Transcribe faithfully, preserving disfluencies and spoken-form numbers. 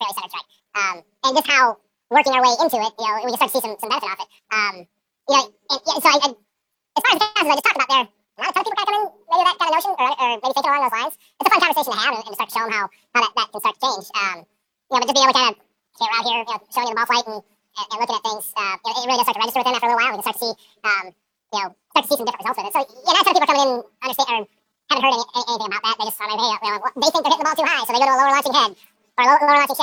very centered strike. Um, and just how working our way into it, you know, we can start to see some, some benefit off it. Um, you know, and, yeah, so I, I, as far as the passes I just talked about there, a lot of people kind of come in maybe that kind of notion or, or maybe thinking along those lines. It's a fun conversation to have and, and to start to show them how, how that, that can start to change. Um, you know, but just being able to kind of say we're out here, you know, showing you the ball flight and, and, and looking at things, uh, you know, it really does start to register with them after a little while. We can start to see, um, you know, start to see some different results with it. So yeah, not a ton of people are coming in understand or haven't heard any, anything about that. They just thought, like, hey, you know, they think they're hitting the ball too high, so they go to a lower launching head or a lower, lower launching shaft.